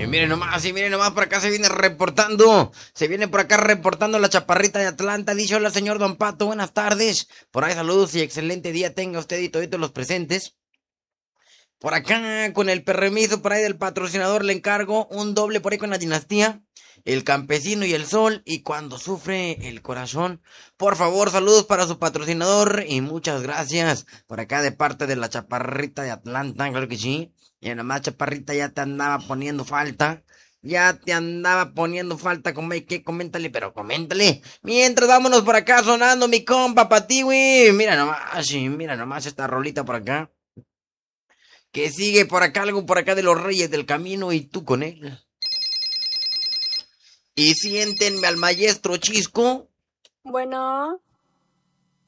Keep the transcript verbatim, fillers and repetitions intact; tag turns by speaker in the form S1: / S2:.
S1: miren nomás, sí, miren nomás, por acá se viene reportando. Se viene por acá reportando la chaparrita de Atlanta. Dice, hola, señor Don Pato, buenas tardes. Por ahí saludos y excelente día tenga usted y todos los presentes. Por acá, con el permiso por ahí del patrocinador, le encargo un doble por ahí con la dinastía, el campesino y el sol, y cuando sufre el corazón. Por favor, saludos para su patrocinador y muchas gracias. Por acá de parte de la chaparrita de Atlanta, claro que sí. Y nada más, chaparrita, ya te andaba poniendo falta. Ya te andaba poniendo falta, come, que coméntale, pero coméntale. Mientras vámonos por acá sonando mi compa Patiwi. Mira nomás, sí, mira nomás esta rolita por acá. Que sigue por acá algo por acá de los Reyes del Camino y tú con él. Y siéntenme al maestro Chisco.
S2: Bueno,